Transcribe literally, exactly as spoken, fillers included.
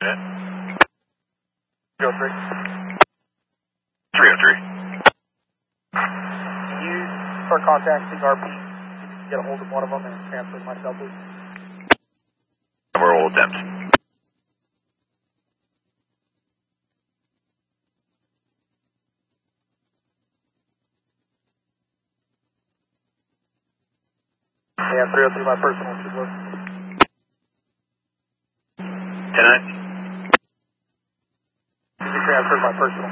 Yeah. three oh three. three oh three. Can you start contacting R P? Get a hold of one of them and transfer myself, please. We'll attempt. Yeah, three oh three, my personal should work. ten nine. You can transfer my personal.